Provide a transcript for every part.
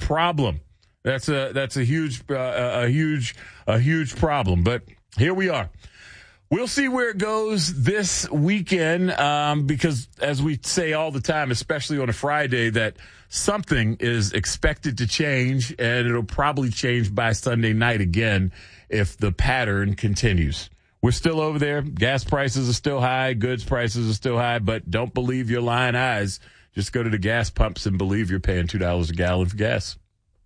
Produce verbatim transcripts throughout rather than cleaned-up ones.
problem. That's a that's a huge uh, a huge a huge problem. But here we are. We'll see where it goes this weekend um, because, as we say all the time, especially on a Friday, that something is expected to change, and it'll probably change by Sunday night again if the pattern continues. We're still over there. Gas prices are still high. Goods prices are still high. But don't believe your lying eyes. Just go to the gas pumps and believe you're paying two dollars a gallon for gas.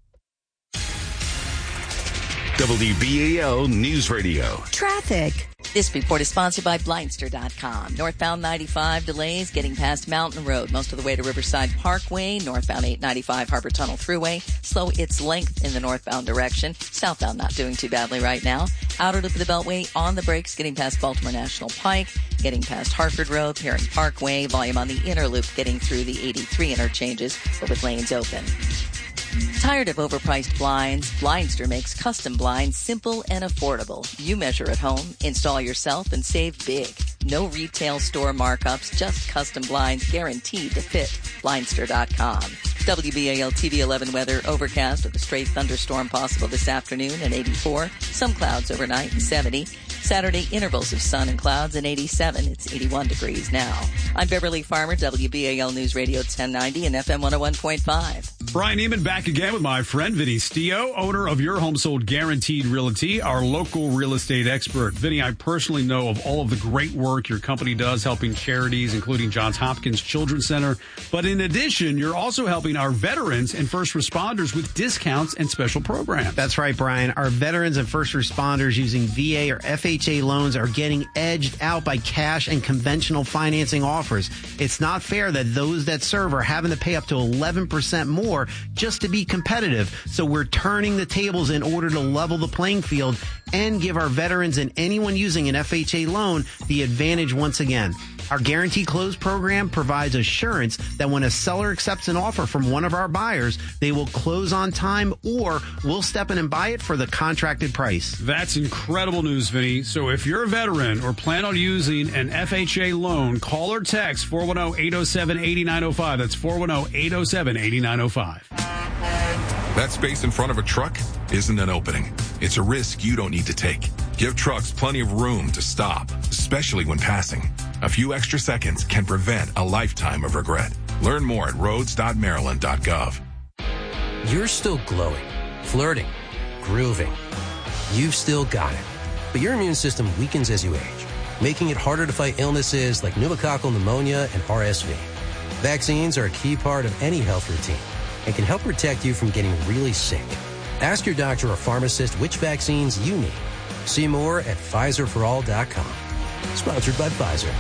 W B A L News Radio. Traffic. This report is sponsored by Blindster dot com. Northbound ninety-five delays getting past Mountain Road, most of the way to Riverside Parkway. Northbound eight ninety-five Harbor Tunnel Thruway. Slow its length in the northbound direction. Southbound not doing too badly right now. Outer loop of the Beltway on the brakes getting past Baltimore National Pike. Getting past Hartford Road, Perrin Parkway. Volume on the inner loop getting through the eighty-three interchanges, but with lanes open. Tired of overpriced blinds? Blindster makes custom blinds simple and affordable. You measure at home, install yourself, and save big. No retail store markups, just custom blinds guaranteed to fit. Blindster dot com. W B A L T V eleven weather, overcast with a stray thunderstorm possible this afternoon at eighty-four. Some clouds overnight and seventy. Saturday, intervals of sun and clouds and eighty-seven. It's eighty-one degrees now. I'm Beverly Farmer, W B A L News Radio ten ninety and F M one oh one point five. Brian Neiman back again with my friend Vinny Stio, owner of Your Home Sold Guaranteed Realty, our local real estate expert. Vinny, I personally know of all of the great work your company does helping charities, including Johns Hopkins Children's Center. But in addition, you're also helping our veterans and first responders with discounts and special programs. That's right, Brian. Our veterans and first responders using V A or F H A loans are getting edged out by cash and conventional financing offers. It's not fair that those that serve are having to pay up to eleven percent more just to be competitive. So we're turning the tables in order to level the playing field and give our veterans and anyone using an F H A loan the advantage once again. Our Guarantee Close program provides assurance that when a seller accepts an offer from one of our buyers, they will close on time or we'll step in and buy it for the contracted price. That's incredible news, Vinny. So if you're a veteran or plan on using an F H A loan, call or text four one zero, eight zero seven, eight nine zero five. That's four one zero, eight zero seven, eight nine zero five. That space in front of a truck isn't an opening. It's a risk you don't need to take. Give trucks plenty of room to stop, especially when passing. A few extra seconds can prevent a lifetime of regret. Learn more at roads dot maryland dot gov. You're still glowing, flirting, grooving. You've still got it. But your immune system weakens as you age, making it harder to fight illnesses like pneumococcal pneumonia and R S V. Vaccines are a key part of any health routine and can help protect you from getting really sick. Ask your doctor or pharmacist which vaccines you need. See more at Pfizer for all dot com. Sponsored by Pfizer.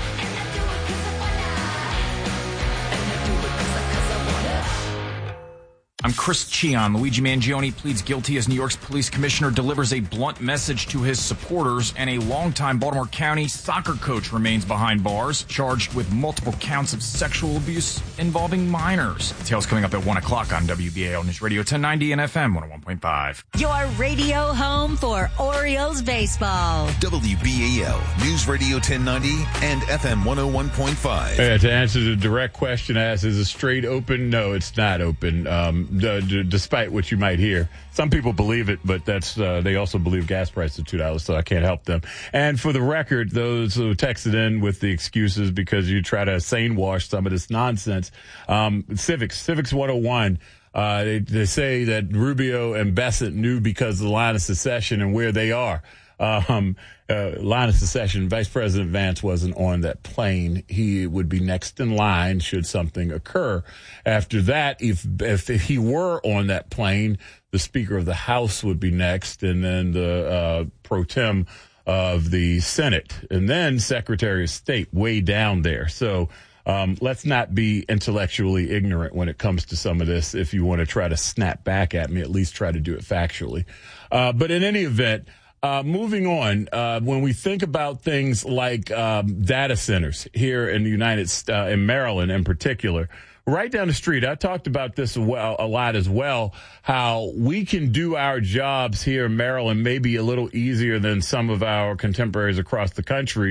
I'm Chris Cheon. Luigi Mangione pleads guilty as New York's police commissioner delivers a blunt message to his supporters, and a longtime Baltimore County soccer coach remains behind bars, charged with multiple counts of sexual abuse involving minors. Details coming up at one o'clock on W B A L News Radio ten ninety and F M one oh one point five. Your radio home for Orioles baseball. W B A L News Radio ten ninety and F M one oh one point five. Yeah, to answer the direct question asked, is it straight open? No, it's not open. Um, D- d- despite what you might hear. Some people believe it, but that's uh, they also believe gas prices are two dollars, so I can't help them. And for the record, those who texted in with the excuses because you try to sane wash some of this nonsense, um, Civics, Civics one oh one, uh, they, they say that Rubio and Bessent knew because of the line of secession and where they are. Um, uh, line of secession, Vice President Vance wasn't on that plane. He would be next in line should something occur. After that, if, if, if he were on that plane, the Speaker of the House would be next, and then the uh, pro tem of the Senate, and then Secretary of State way down there. So um, let's not be intellectually ignorant when it comes to some of this. If you want to try to snap back at me, at least try to do it factually. Uh, but in any event, Uh, moving on, uh, when we think about things like um, data centers here in the United States, uh, in Maryland in particular, right down the street, I talked about this a, well, a lot as well, how we can do our jobs here in Maryland maybe a little easier than some of our contemporaries across the country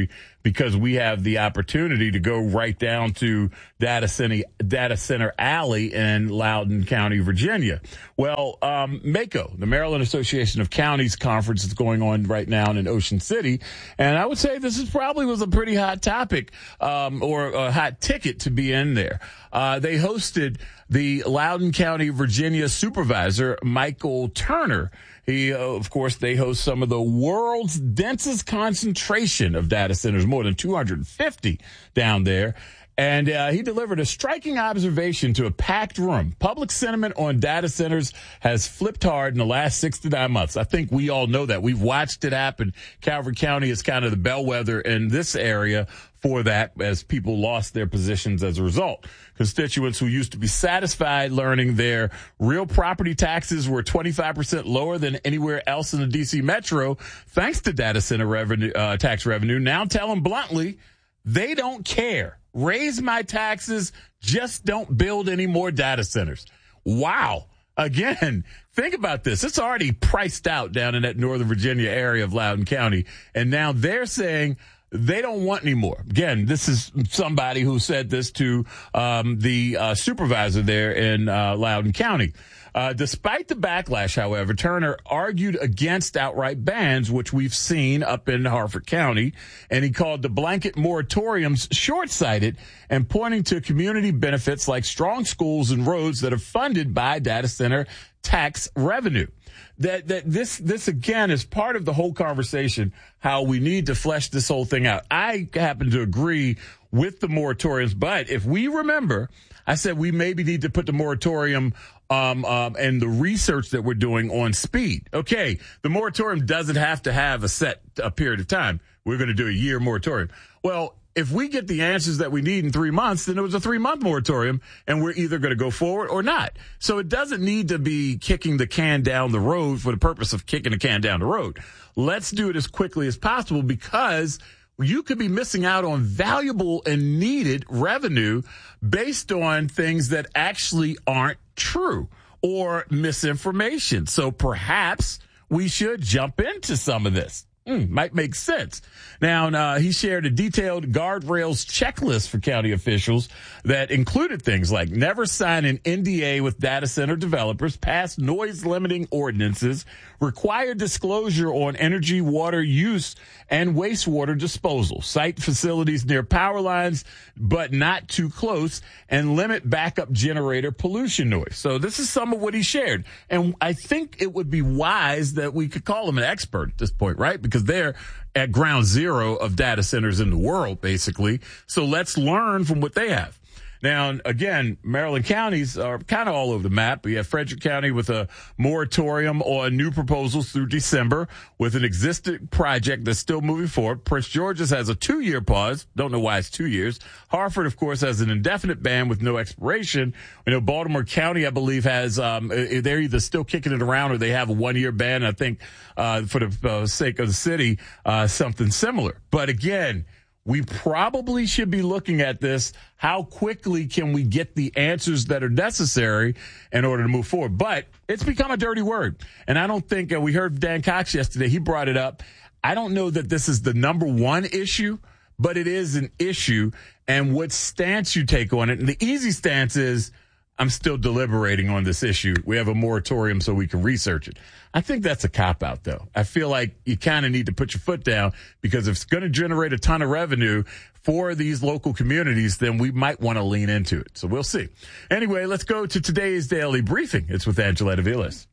because we have the opportunity to go right down to Data Center, Data Center Alley in Loudoun County, Virginia. Well, um, MACo, the Maryland Association of Counties Conference, is going on right now in Ocean City. And I would say this is probably was a pretty hot topic, um, or a hot ticket to be in there. Uh, they hosted the Loudoun County, Virginia supervisor, Michael Turner. He, uh, of course, they host some of the world's densest concentration of data centers, more than two hundred fifty down there. And uh, he delivered a striking observation to a packed room. Public sentiment on data centers has flipped hard in the last six to nine months. I think we all know that. We've watched it happen. Calvert County is kind of the bellwether in this area for that, as people lost their positions as a result. Constituents who used to be satisfied learning their real property taxes were twenty-five percent lower than anywhere else in the D C metro, thanks to data center revenue, uh, tax revenue, now tell them bluntly they don't care. Raise my taxes, just don't build any more data centers. Wow. Again, think about this. It's already priced out down in that Northern Virginia area of Loudoun County, and now they're saying they don't want any more. Again, this is somebody who said this to um, the uh, supervisor there in uh, Loudoun County. Uh, despite the backlash, however, Turner argued against outright bans, which we've seen up in Harford County, and he called the blanket moratoriums short-sighted and pointing to community benefits like strong schools and roads that are funded by data center tax revenue. That, that this, this again is part of the whole conversation, how we need to flesh this whole thing out. I happen to agree with the moratoriums, but if we remember, I said we maybe need to put the moratorium um, um, and the research that we're doing on speed. Okay, the moratorium doesn't have to have a set a period of time. We're going to do a year moratorium. Well, if we get the answers that we need in three months, then it was a three-month moratorium, and we're either going to go forward or not. So it doesn't need to be kicking the can down the road for the purpose of kicking the can down the road. Let's do it as quickly as possible, because you could be missing out on valuable and needed revenue based on things that actually aren't true or misinformation. So perhaps we should jump into some of this. Mm, might make sense. Now, uh, he shared a detailed guardrails checklist for county officials that included things like never sign an N D A with data center developers, pass noise limiting ordinances, require disclosure on energy, water use, and wastewater disposal, site facilities near power lines, but not too close, and limit backup generator pollution noise. So this is some of what he shared. And I think it would be wise that we could call him an expert at this point, right? Because they're at ground zero of data centers in the world, basically. So let's learn from what they have. Now, again, Maryland counties are kind of all over the map. We have Frederick County with a moratorium on new proposals through December with an existing project that's still moving forward. Prince George's has a two-year pause. Don't know why it's two years. Harford, of course, has an indefinite ban with no expiration. You know, Baltimore County, I believe, has, um, they're either still kicking it around or they have a one-year ban. I think, uh, for the uh, sake of the city, uh, something similar. But again, we probably should be looking at this. How quickly can we get the answers that are necessary in order to move forward? But it's become a dirty word. And I don't think, uh, we heard Dan Cox yesterday, he brought it up. I don't know that this is the number one issue, but it is an issue. And what stance you take on it. And the easy stance is, I'm still deliberating on this issue. We have a moratorium so we can research it. I think that's a cop-out, though. I feel like you kind of need to put your foot down, because if it's going to generate a ton of revenue for these local communities, then we might want to lean into it. So we'll see. Anyway, let's go to today's Daily Briefing. It's with Angela Vilas.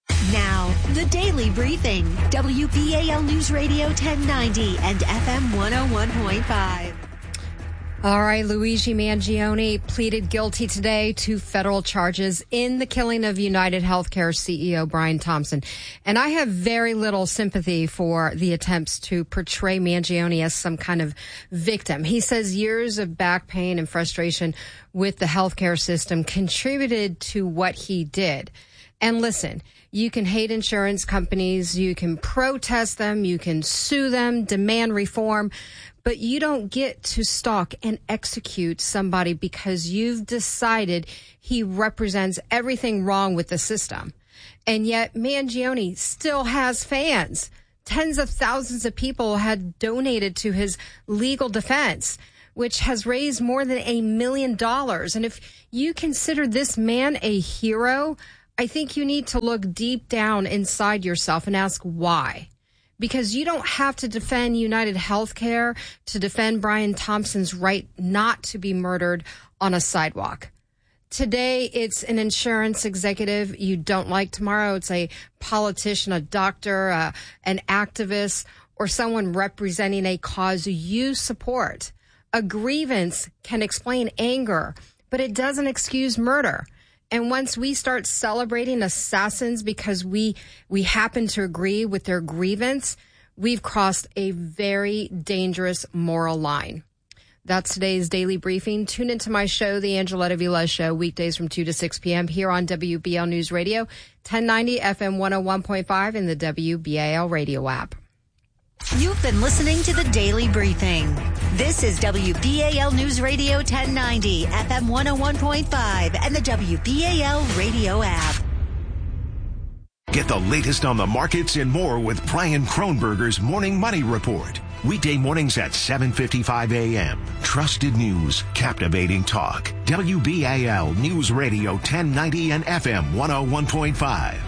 Now, the Daily Briefing, W P A L News Radio ten ninety and F M one oh one point five. All right, Luigi Mangione pleaded guilty today to federal charges in the killing of United Healthcare C E O Brian Thompson. And I have very little sympathy for the attempts to portray Mangione as some kind of victim. He says years of back pain and frustration with the healthcare system contributed to what he did. And listen, you can hate insurance companies, you can protest them, you can sue them, demand reform, but you don't get to stalk and execute somebody because you've decided he represents everything wrong with the system. And yet Mangione still has fans. Tens of thousands of people had donated to his legal defense, which has raised more than a million dollars. And if you consider this man a hero, I think you need to look deep down inside yourself and ask why. Because you don't have to defend United Healthcare to defend Brian Thompson's right not to be murdered on a sidewalk. Today, it's an insurance executive you don't like. Tomorrow, it's a politician, a doctor, uh, an activist, or someone representing a cause you support. A grievance can explain anger, but it doesn't excuse murder. And once we start celebrating assassins because we we happen to agree with their grievance, we've crossed a very dangerous moral line. That's today's Daily Briefing. Tune into my show, The Angeletta Vilez Show, weekdays from two to six p.m. here on W B L News Radio, ten ninety F M one oh one point five and the W B A L radio app. You've been listening to the Daily Briefing. This is W B A L News Radio ten ninety, F M one oh one point five, and the W B A L radio app. Get the latest on the markets and more with Brian Kronberger's Morning Money Report. Weekday mornings at seven fifty-five a.m. Trusted news, captivating talk. W B A L News Radio ten ninety and F M one oh one point five.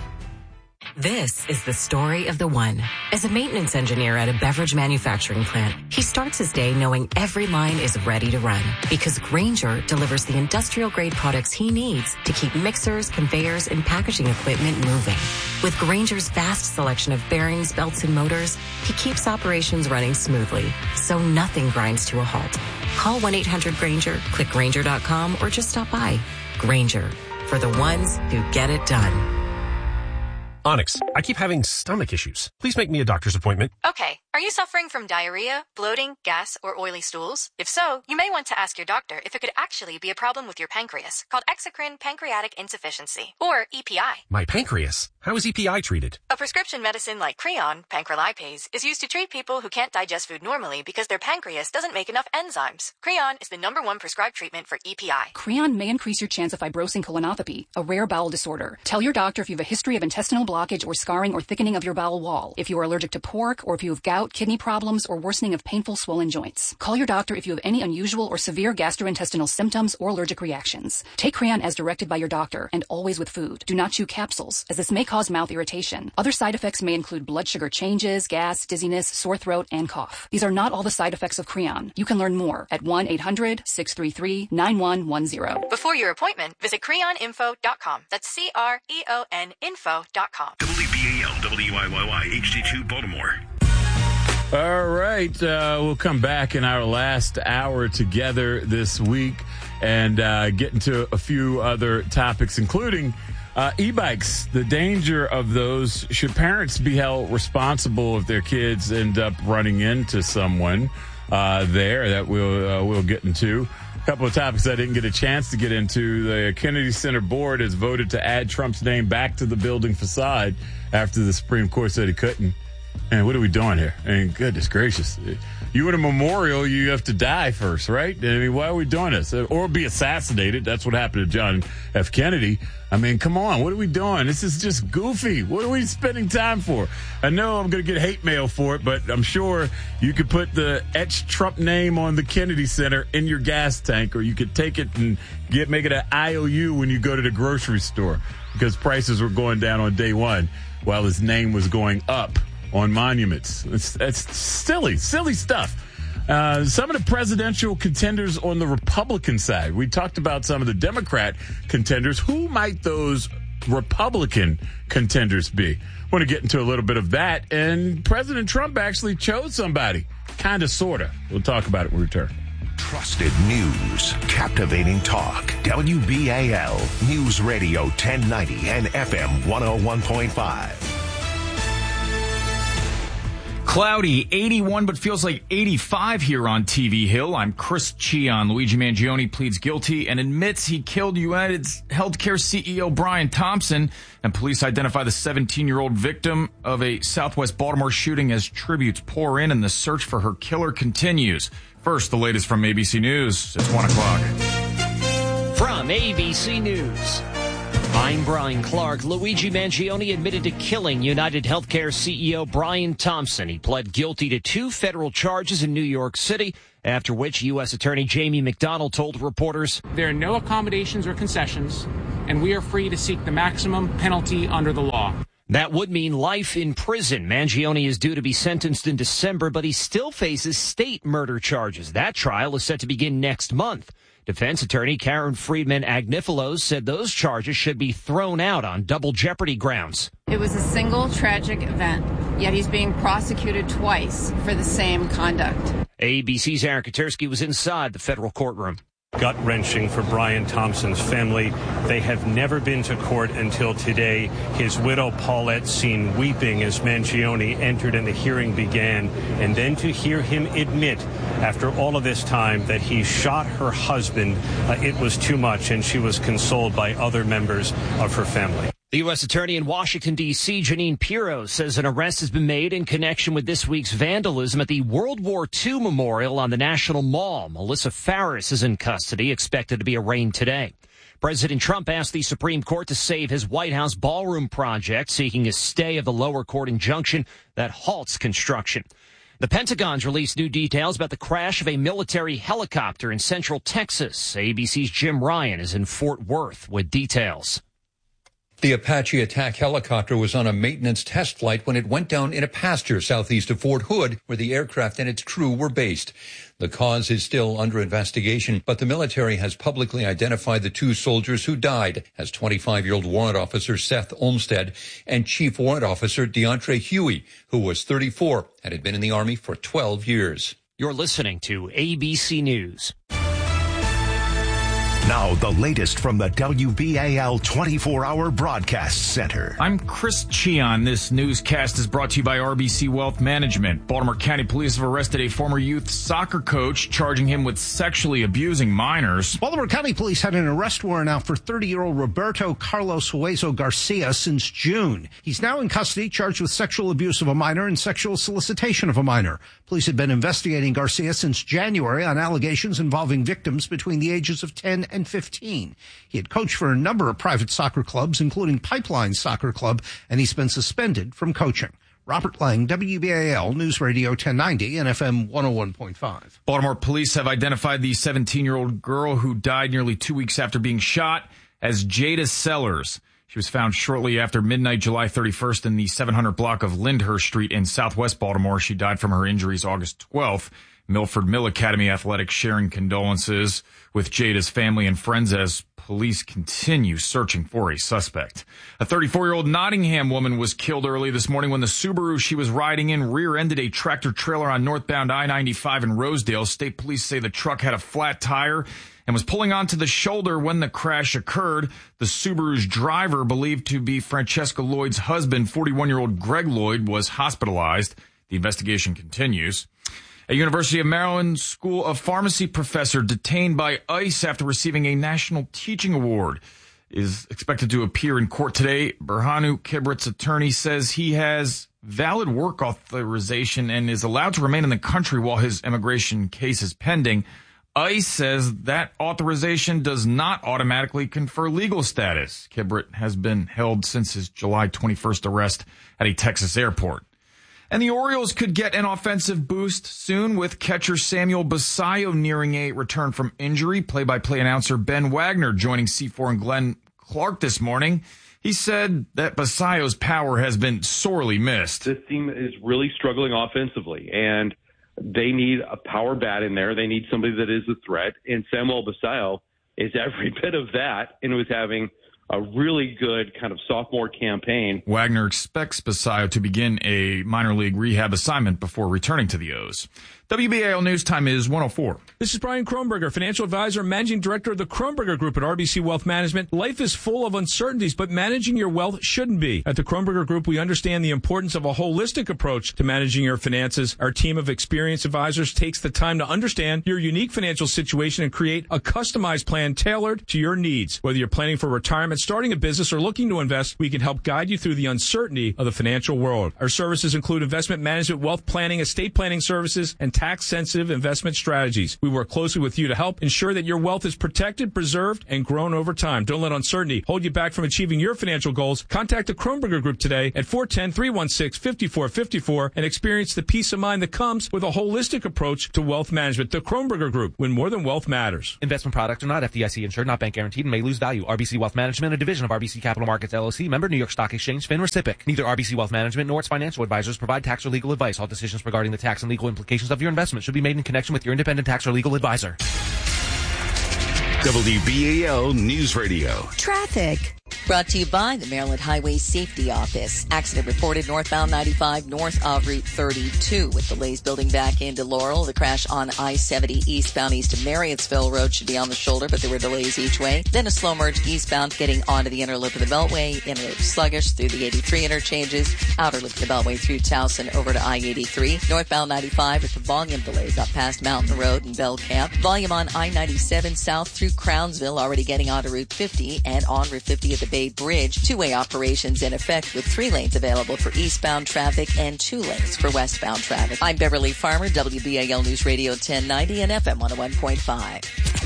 This is the story of the one. As a maintenance engineer at a beverage manufacturing plant, he starts his day knowing every line is ready to run because Grainger delivers the industrial-grade products he needs to keep mixers, conveyors, and packaging equipment moving. With Grainger's vast selection of bearings, belts, and motors, he keeps operations running smoothly, so nothing grinds to a halt. Call one eight hundred Grainger, click Grainger dot com, or just stop by. Grainger, for the ones who get it done. Onyx, I keep having stomach issues. Please make me a doctor's appointment. Okay. Are you suffering from diarrhea, bloating, gas, or oily stools? If so, you may want to ask your doctor if it could actually be a problem with your pancreas, called exocrine pancreatic insufficiency, or E P I. My pancreas? How is E P I treated? A prescription medicine like Creon, pancrelipase, is used to treat people who can't digest food normally because their pancreas doesn't make enough enzymes. Creon is the number one prescribed treatment for E P I. Creon may increase your chance of fibrosing colonopathy, a rare bowel disorder. Tell your doctor if you have a history of intestinal blockage or scarring or thickening of your bowel wall, if you are allergic to pork, or if you have gout, kidney problems, or worsening of painful swollen joints. Call your doctor if you have any unusual or severe gastrointestinal symptoms or allergic reactions. Take Creon as directed by your doctor and always with food. Do not chew capsules, as this may cause mouth irritation. Other side effects may include blood sugar changes, gas, dizziness, sore throat, and cough. These are not all the side effects of Creon. You can learn more at one eight hundred six three three nine one one zero. Before your appointment, visit creon info dot com. That's C R E O N info dot com. W B A L W I Y Y H D two Baltimore. All right. Uh, we'll come back in our last hour together this week and uh, get into a few other topics, including uh, e-bikes, the danger of those. Should parents be held responsible if their kids end up running into someone uh, there? That we'll, uh, we'll get into. A couple of topics I didn't get a chance to get into. The Kennedy Center board has voted to add Trump's name back to the building facade after the Supreme Court said he couldn't. Man, what are we doing here? I mean, goodness gracious. You in a memorial, you have to die first, right? I mean, why are we doing this? Or be assassinated. That's what happened to John F. Kennedy. I mean, come on. What are we doing? This is just goofy. What are we spending time for? I know I'm going to get hate mail for it, but I'm sure you could put the etched Trump name on the Kennedy Center in your gas tank, or you could take it and get make it an I O U when you go to the grocery store, because prices were going down on day one while his name was going up on monuments. It's, it's silly, silly stuff. Uh, some of the presidential contenders on the Republican side. We talked about some of the Democrat contenders. Who might those Republican contenders be? I want to get into a little bit of that. And President Trump actually chose somebody. Kind of, sort of. We'll talk about it when we return. Trusted news, captivating talk. W B A L News Radio ten ninety and F M one oh one point five. Cloudy, eighty-one, but feels like eighty-five here on T V Hill. I'm Chris Cheon. Luigi Mangione pleads guilty and admits he killed United's healthcare C E O Brian Thompson. And police identify the seventeen-year-old victim of a Southwest Baltimore shooting as tributes pour in and the search for her killer continues. First, the latest from A B C News. It's one o'clock. From A B C News. I'm Brian Clark. Luigi Mangione admitted to killing United Healthcare C E O Brian Thompson. He pled guilty to two federal charges in New York City, after which U S Attorney Jamie McDonald told reporters, "There are no accommodations or concessions, and we are free to seek the maximum penalty under the law." That would mean life in prison. Mangione is due to be sentenced in December, but he still faces state murder charges. That trial is set to begin next month. Defense attorney Karen Friedman Agnifilos said those charges should be thrown out on double jeopardy grounds. It was a single tragic event, yet he's being prosecuted twice for the same conduct. A B C's Aaron Katersky was inside the federal courtroom. Gut-wrenching for Brian Thompson's family. They have never been to court until today. His widow, Paulette, seen weeping as Mangione entered and the hearing began. And then to hear him admit, after all of this time, that he shot her husband, uh, it was too much, and she was consoled by other members of her family. The U S Attorney in Washington, D C, Janine Pirro, says an arrest has been made in connection with this week's vandalism at the World War Two Memorial on the National Mall. Melissa Farris is in custody, expected to be arraigned today. President Trump asked the Supreme Court to save his White House ballroom project, seeking a stay of the lower court injunction that halts construction. The Pentagon's released new details about the crash of a military helicopter in central Texas. A B C's Jim Ryan is in Fort Worth with details. The Apache attack helicopter was on a maintenance test flight when it went down in a pasture southeast of Fort Hood, where the aircraft and its crew were based. The cause is still under investigation, but the military has publicly identified the two soldiers who died as twenty-five-year-old Warrant Officer Seth Olmstead and Chief Warrant Officer DeAndre Huey, who was thirty-four and had been in the Army for twelve years. You're listening to A B C News. Now, the latest from the W B A L twenty-four hour Broadcast Center. I'm Chris Cheon. This newscast is brought to you by R B C Wealth Management. Baltimore County Police have arrested a former youth soccer coach, charging him with sexually abusing minors. Baltimore County Police had an arrest warrant out for thirty-year-old Roberto Carlos Hueso Garcia since June. He's now in custody, charged with sexual abuse of a minor and sexual solicitation of a minor. Police had been investigating Garcia since January on allegations involving victims between the ages of ten and fifteen. He had coached for a number of private soccer clubs, including Pipeline Soccer Club, and he's been suspended from coaching. Robert Lang, W B A L News Radio ten ninety and F M one oh one point five. Baltimore police have identified the seventeen-year-old girl who died nearly two weeks after being shot as Jada Sellers. She was found shortly after midnight, July thirty-first, in the seven hundred block of Lyndhurst Street in southwest Baltimore. She died from her injuries August twelfth. Milford Mill Academy Athletics sharing condolences with Jada's family and friends as police continue searching for a suspect. A thirty-four-year-old Nottingham woman was killed early this morning when the Subaru she was riding in rear-ended a tractor-trailer on northbound I ninety-five in Rosedale. State police say the truck had a flat tire and was pulling onto the shoulder when the crash occurred. The Subaru's driver, believed to be Francesca Lloyd's husband, forty-one-year-old Greg Lloyd, was hospitalized. The investigation continues. A University of Maryland School of Pharmacy professor detained by ICE after receiving a National Teaching Award is expected to appear in court today. Berhanu Kibrit's attorney says he has valid work authorization and is allowed to remain in the country while his immigration case is pending. ICE says that authorization does not automatically confer legal status. Kibrit has been held since his July twenty-first arrest at a Texas airport. And the Orioles could get an offensive boost soon with catcher Samuel Basallo nearing a return from injury. Play-by-play announcer Ben Wagner joining C four and Glenn Clark this morning. He said that Basallo's power has been sorely missed. This team is really struggling offensively, and they need a power bat in there. They need somebody that is a threat, and Samuel Basallo is every bit of that and was having a really good kind of sophomore campaign. Wagner expects Basallo to begin a minor league rehab assignment before returning to the O's. W B A L News Time is one oh four. This is Brian Kronberger, financial advisor and managing director of the Kronberger Group at R B C Wealth Management. Life is full of uncertainties, but managing your wealth shouldn't be. At the Kronberger Group, we understand the importance of a holistic approach to managing your finances. Our team of experienced advisors takes the time to understand your unique financial situation and create a customized plan tailored to your needs. Whether you're planning for retirement, starting a business, or looking to invest, we can help guide you through the uncertainty of the financial world. Our services include investment management, wealth planning, estate planning services, and tax-sensitive investment strategies. We work closely with you to help ensure that your wealth is protected, preserved, and grown over time. Don't let uncertainty hold you back from achieving your financial goals. Contact the Kronberger Group today at four one zero, three one six, five four five four and experience the peace of mind that comes with a holistic approach to wealth management. The Kronberger Group, when more than wealth matters. Investment products are not F D I C insured, not bank guaranteed, and may lose value. R B C Wealth Management, a division of R B C Capital Markets L L C, member New York Stock Exchange, FINRA S I P C. Neither R B C Wealth Management nor its financial advisors provide tax or legal advice. All decisions regarding the tax and legal implications of your investment should be made in connection with your independent tax or legal advisor. W B A L News Radio. Traffic. Brought to you by the Maryland Highway Safety Office. Accident reported northbound ninety-five north of Route thirty-two with delays building back into Laurel. The crash on I seventy eastbound east of Marriottsville Road should be on the shoulder, but there were delays each way. Then a slow merge eastbound getting onto the inner loop of the Beltway. Inner loop sluggish through the eighty-three interchanges. Outer loop of the Beltway through Towson over to I eighty-three. Northbound ninety-five with the volume delays up past Mountain Road and Bell Camp. Volume on I ninety-seven south through Crownsville already getting onto Route fifty and on Route fifty at the Bay Bridge. Two-way operations in effect with three lanes available for eastbound traffic and two lanes for westbound traffic. I'm Beverly Farmer, W B A L News Radio ten ninety and F M one oh one point five.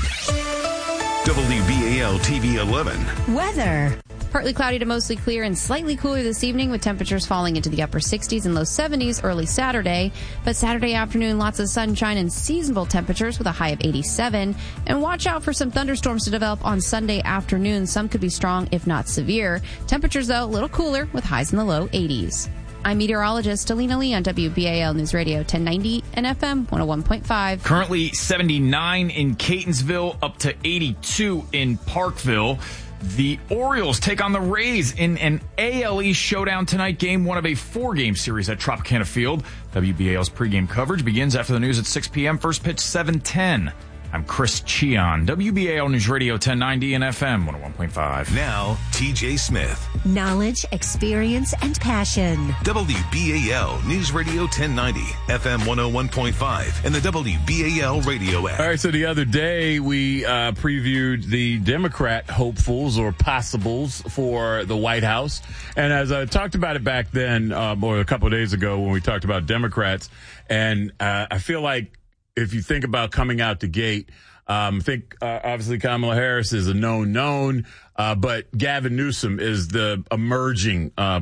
W B A L T V eleven. Weather. Partly cloudy to mostly clear and slightly cooler this evening with temperatures falling into the upper sixties and low seventies early Saturday. But Saturday afternoon, lots of sunshine and seasonable temperatures with a high of eighty-seven. And watch out for some thunderstorms to develop on Sunday afternoon. Some could be strong, if not severe. Temperatures, though, a little cooler with highs in the low eighties. I'm meteorologist Alina Lee on W B A L News Radio ten ninety and F M one oh one point five. Currently seventy-nine in Catonsville, up to eighty-two in Parkville. The Orioles take on the Rays in an A L East showdown tonight, game one of a four-game series at Tropicana Field. W B A L's pregame coverage begins after the news at six p.m. First pitch, seven ten. I'm Chris Cheon, W B A L News Radio ten ninety and F M one oh one point five. Now, T J Smith. Knowledge, experience, and passion. W B A L News Radio ten ninety, F M one oh one point five, and the W B A L radio app. All right, so the other day we uh, previewed the Democrat hopefuls or possibles for the White House. And as I talked about it back then, um, or a couple of days ago when we talked about Democrats, and uh, I feel like if you think about coming out the gate, um, I think uh, obviously Kamala Harris is a known known, uh, but Gavin Newsom is the emerging uh,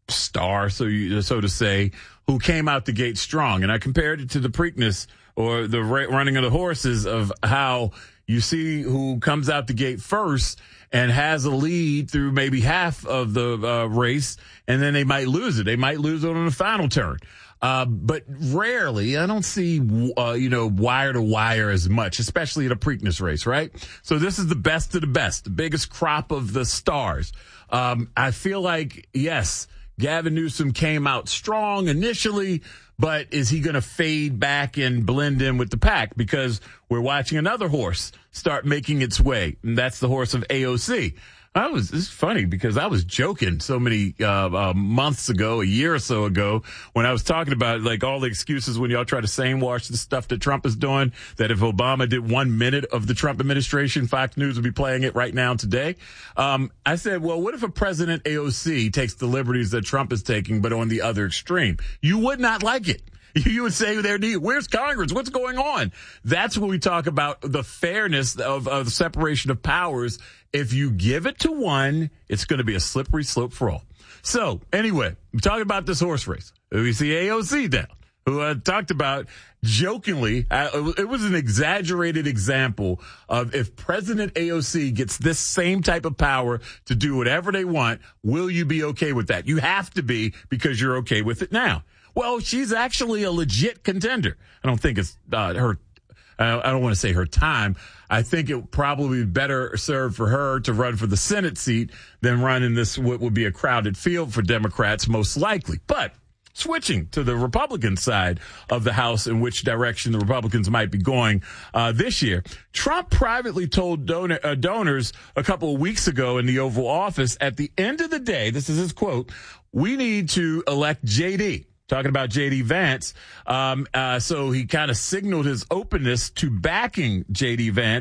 star, so you, so to say, who came out the gate strong. And I compared it to the Preakness or the ra- running of the horses of how you see who comes out the gate first and has a lead through maybe half of the uh, race, and then they might lose it. They might lose it on the final turn. Uh, but rarely, I don't see, uh, you know, wire to wire as much, especially at a Preakness race, right? So this is the best of the best, the biggest crop of the stars. Um, I feel like, yes, Gavin Newsom came out strong initially, but is he going to fade back and blend in with the pack? Because we're watching another horse start making its way, and that's the horse of A O C. I was, this is funny because I was joking so many uh, uh, months ago, a year or so ago, when I was talking about like all the excuses when y'all try to same wash the stuff that Trump is doing, that if Obama did one minute of the Trump administration, Fox News would be playing it right now today. Um, I said, well, what if a President A O C takes the liberties that Trump is taking, but on the other extreme? You would not like it. You would say there, where's Congress? What's going on? That's when we talk about the fairness of, of the separation of powers. If you give it to one, it's going to be a slippery slope for all. So anyway, we're talking about this horse race. We see A O C down, who I talked about jokingly. Uh, it was an exaggerated example of if President A O C gets this same type of power to do whatever they want, will you be okay with that? You have to be, because you're okay with it now. Well, she's actually a legit contender. I don't think it's uh, her. Uh, I don't want to say her time. I think it would probably be better served for her to run for the Senate seat than run in this, what would be a crowded field for Democrats, most likely. But switching to the Republican side of the House, in which direction the Republicans might be going uh, this year, Trump privately told donor, uh, donors a couple of weeks ago in the Oval Office, at the end of the day, this is his quote, "We need to elect J D." Talking about J D Vance. Um, uh, so he kind of signaled his openness to backing J D Vance,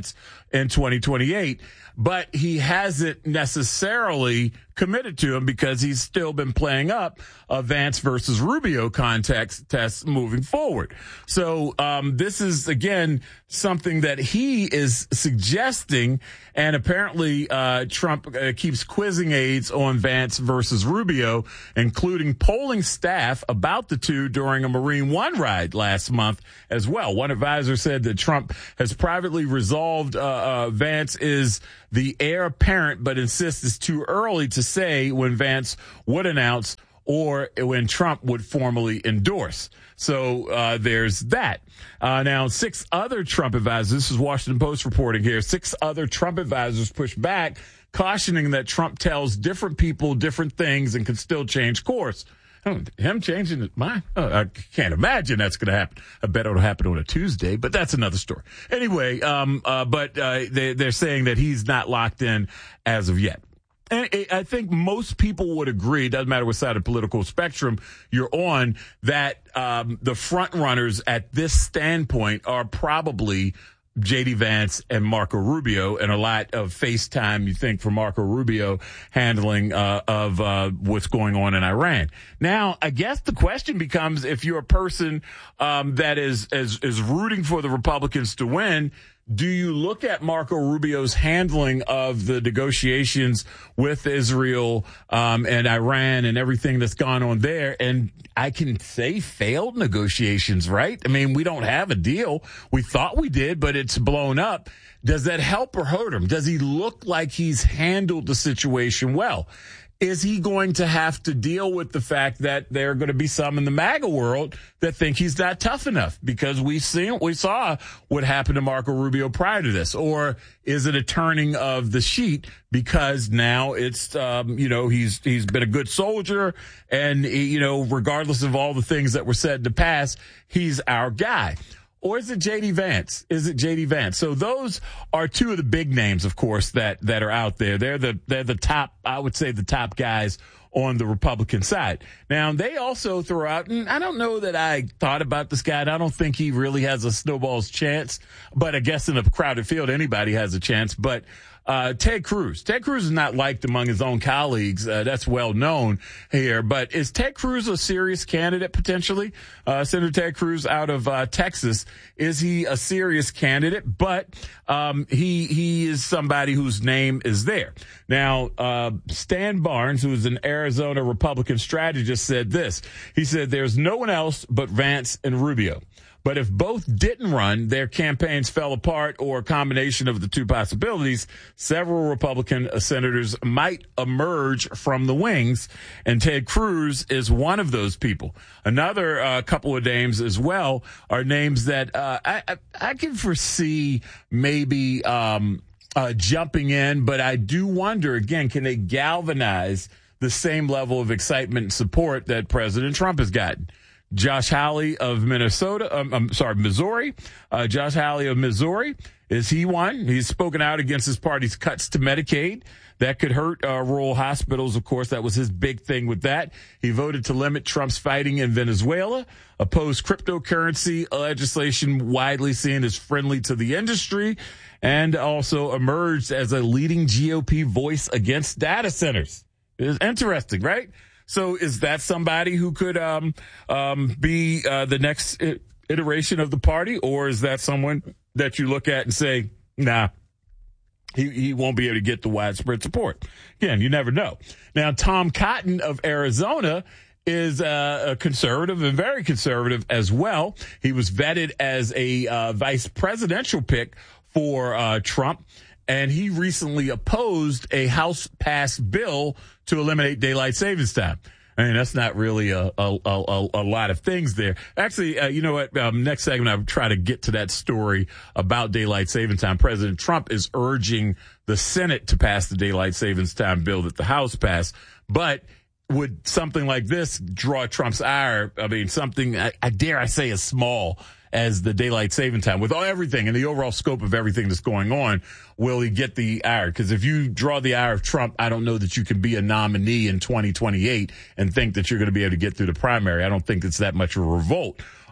in twenty twenty-eight, but he hasn't necessarily committed to him because he's still been playing up a Vance versus Rubio context test moving forward. So um, this is, again, something that he is suggesting, and apparently uh, Trump uh, keeps quizzing aides on Vance versus Rubio, including polling staff about the two during a Marine One ride last month as well. One advisor said that Trump has privately resolved uh, uh, Vance is the heir apparent, but insists it's too early to say when Vance would announce or when Trump would formally endorse. So uh, there's that. Uh, now, six other Trump advisors, this is Washington Post reporting here, six other Trump advisors pushed back, cautioning that Trump tells different people different things and can still change course. Him changing his mind? Oh, I can't imagine that's going to happen. I bet it'll happen on a Tuesday, but that's another story. Anyway, um, uh, but uh, they, they're saying that he's not locked in as of yet. And I think most people would agree, doesn't matter what side of the political spectrum you're on, that um, the front runners at this standpoint are probably J D. Vance and Marco Rubio, and a lot of FaceTime, you think, for Marco Rubio handling uh, of uh, what's going on in Iran. Now, I guess the question becomes, if you're a person um, that is, is is rooting for the Republicans to win, do you look at Marco Rubio's handling of the negotiations with Israel um, and Iran and everything that's gone on there? And I can say failed negotiations, right? I mean, we don't have a deal. We thought we did, but it's blown up. Does that help or hurt him? Does he look like he's handled the situation well? Is he going to have to deal with the fact that there are going to be some in the MAGA world that think he's not tough enough? Because we seen, we saw what happened to Marco Rubio prior to this. Or is it a turning of the sheet because now it's, um, you know, he's he's been a good soldier, and, you know, regardless of all the things that were said in the past, he's our guy? Or is it J D. Vance? Is it J D. Vance? So those are two of the big names, of course, that, that are out there. They're the, they're the top, I would say the top guys on the Republican side. Now, they also throw out, and I don't know that I thought about this guy, and I don't think he really has a snowball's chance, but I guess in a crowded field, anybody has a chance. But Uh, Ted Cruz. Ted Cruz is not liked among his own colleagues. Uh, that's well known here. But is Ted Cruz a serious candidate potentially? Uh, Senator Ted Cruz out of uh, Texas. Is he a serious candidate? But um, he he is somebody whose name is there. Now, uh, Stan Barnes, who is an Arizona Republican strategist, said this. He said, "There's no one else but Vance and Rubio. But if both didn't run, their campaigns fell apart, or a combination of the two possibilities, several Republican senators might emerge from the wings, and Ted Cruz is one of those people." Another uh, couple of names as well are names that uh, I, I, I can foresee maybe um, uh, jumping in, but I do wonder, again, can they galvanize the same level of excitement and support that President Trump has gotten? Josh Hawley of Minnesota, um, I'm sorry, Missouri. Uh, Josh Hawley of Missouri, is he one? He's spoken out against his party's cuts to Medicaid. That could hurt uh, rural hospitals, of course. That was his big thing with that. He voted to limit Trump's fighting in Venezuela, opposed cryptocurrency legislation widely seen as friendly to the industry, and also emerged as a leading G O P voice against data centers. It's interesting, right? So is that somebody who could um, um, be uh, the next iteration of the party, or is that someone that you look at and say, nah, he, he won't be able to get the widespread support? Again, you never know. Now, Tom Cotton of Arizona is uh, a conservative and very conservative as well. He was vetted as a uh, vice presidential pick for uh, Trump, and he recently opposed a House-passed bill to eliminate daylight savings time. I mean, that's not really a a, a, a lot of things there. Actually, uh, you know what? Um, next segment, I'll try to get to that story about daylight savings time. President Trump is urging the Senate to pass the daylight savings time bill that the House passed. But would something like this draw Trump's ire? I mean, something, I, I dare I say, as small as the daylight saving time, with all everything and the overall scope of everything that's going on, will he get the ire? Because if you draw the ire of Trump, I don't know that you can be a nominee in twenty twenty-eight and think that you're going to be able to get through the primary. I don't think it's that much of a revolt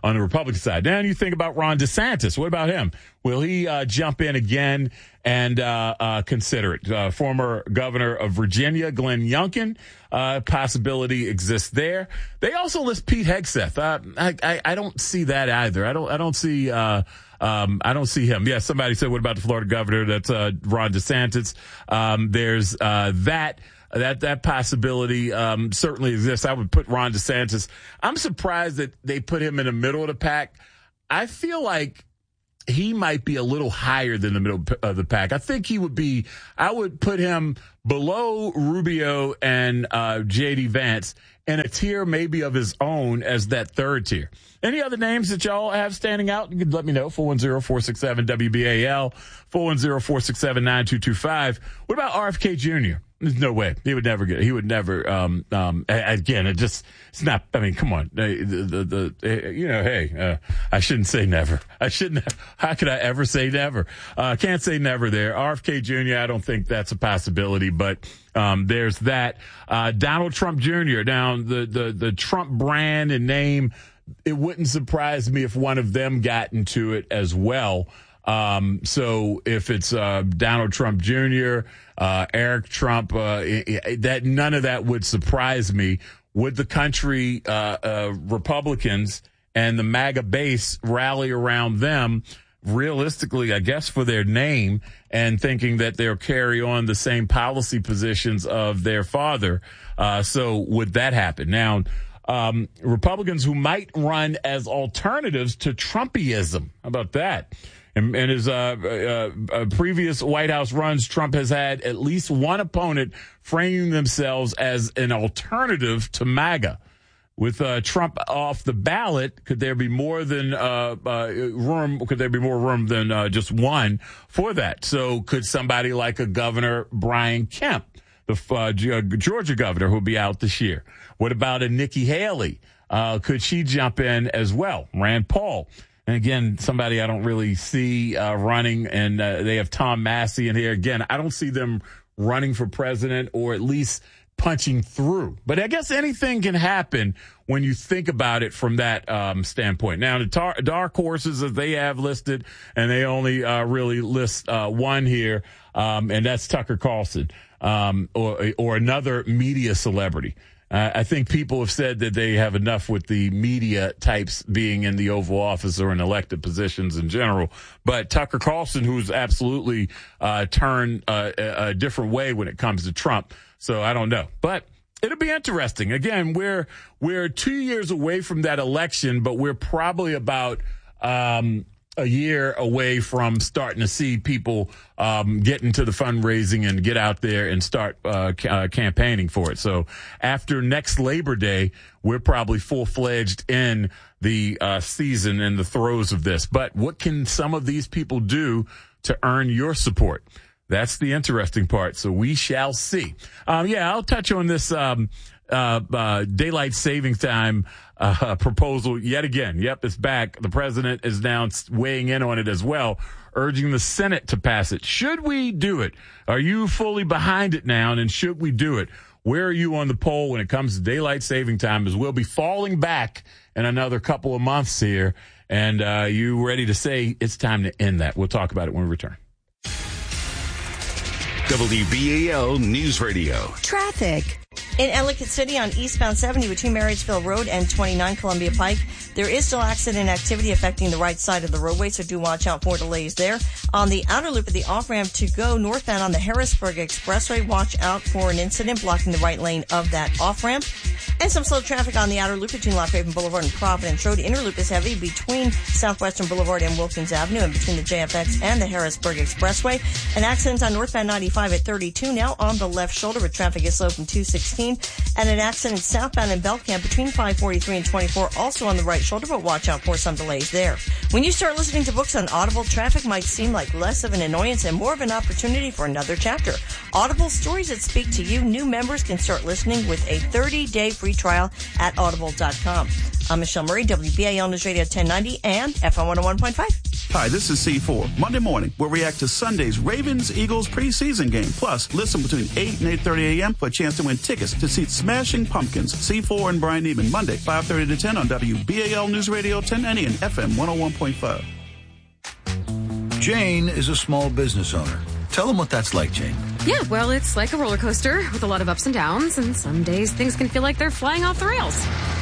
on the Republican side. Now you think about Ron DeSantis. What about him? Will he uh, jump in again and uh, uh, consider it? Uh, former governor of Virginia, Glenn Youngkin, uh, possibility exists there. They also list Pete Hegseth. Uh, I, I, I don't see that either. I don't. I don't see. Uh, um, I don't see him. Yeah, somebody said, "What about the Florida governor?" That's uh, Ron DeSantis. Um, there's uh, that. That that possibility um, certainly exists. I would put Ron DeSantis. I'm surprised that they put him in the middle of the pack. I feel like he might be a little higher than the middle of the pack. I think he would be, I would put him below Rubio and uh, J D Vance in a tier maybe of his own as that third tier. Any other names that y'all have standing out? You can let me know. four one zero, four six seven, W B A L, four one zero, four six seven, nine two two five. What about R F K Junior? There's no way. He would never get it. He would never, um, um, again, it just, it's not, I mean, come on. The, the, the, the you know, hey, uh, I shouldn't say never. I shouldn't, how could I ever say never? Uh, can't say never there. R F K Junior, I don't think that's a possibility, but, um, there's that. Uh, Donald Trump Junior Now, the, the, the Trump brand and name, it wouldn't surprise me if one of them got into it as well. Um, so if it's, uh, Donald Trump Junior, uh, Eric Trump, uh, that none of that would surprise me. Would the country, uh, uh, Republicans and the MAGA base rally around them realistically, I guess, for their name and thinking that they'll carry on the same policy positions of their father? Uh, so would that happen? Now, um, Republicans who might run as alternatives to Trumpism. How about that? In, in his uh, uh, uh, previous White House runs, Trump has had at least one opponent framing themselves as an alternative to MAGA. With uh, Trump off the ballot, could there be more than uh, uh, room? Could there be more room than uh, just one for that? So, could somebody like a Governor Brian Kemp, the uh, Georgia governor, who'll be out this year? What about a Nikki Haley? Uh, could she jump in as well? Rand Paul. And again, somebody I don't really see uh, running, and uh, they have Tom Massey in here. Again, I don't see them running for president or at least punching through. But I guess anything can happen when you think about it from that um, standpoint. Now, the tar- dark horses that they have listed, and they only uh, really list uh, one here, um, and that's Tucker Carlson um, or, or another media celebrity. Uh, I think people have said that they have enough with the media types being in the Oval Office or in elected positions in general. But Tucker Carlson, who's absolutely uh, turned uh, a, a different way when it comes to Trump. So I don't know. But it'll be interesting. Again, we're we're two years away from that election, but we're probably about um, a year away from starting to see people um, get into the fundraising and get out there and start uh, ca- uh, campaigning for it. So after next Labor Day, we're probably full-fledged in the uh, season and the throes of this. But what can some of these people do to earn your support? That's the interesting part. So we shall see. Um, yeah, I'll touch on this um, uh, uh, daylight savings time uh, proposal yet again. Yep, it's back. The president is now weighing in on it as well, urging the Senate to pass it. Should we do it? Are you fully behind it now? And should we do it? Where are you on the poll when it comes to daylight saving time? As we'll be falling back in another couple of months here. And uh, you ready to say it's time to end that? We'll talk about it when we return. W B A L News Radio. Traffic. In Ellicott City on eastbound seventy between Marysville Road and twenty-nine Columbia Pike, there is still accident activity affecting the right side of the roadway, so do watch out for delays there. On the outer loop of the off-ramp to go northbound on the Harrisburg Expressway, watch out for an incident blocking the right lane of that off-ramp. And some slow traffic on the outer loop between Lock Haven Boulevard and Providence Road. Inner loop is heavy between Southwestern Boulevard and Wilkins Avenue and between the J F X and the Harrisburg Expressway. An accident on northbound ninety-five at thirty-two, now on the left shoulder where traffic is slow from two sixteen. And an accident southbound in Belcamp between five forty-three and twenty-four, also on the right shoulder, but watch out for some delays there. When you start listening to books on Audible, traffic might seem like less of an annoyance and more of an opportunity for another chapter. Audible, stories that speak to you. New members can start listening with a thirty-day free trial at audible dot com. I'm Michelle Murray, W B A L News Radio ten ninety and F M one oh one point five. Hi, this is C four. Monday morning, we'll react to Sunday's Ravens-Eagles preseason game. Plus, listen between eight and eight thirty a.m. for a chance to win tickets to see Smashing Pumpkins, C four and Brian Neiman, Monday, five thirty to ten on W B A L News Radio ten ninety and F M one oh one point five. Jane is a small business owner. Tell them what that's like, Jane. Yeah, well, it's like a roller coaster with a lot of ups and downs, and some days things can feel like they're flying off the rails.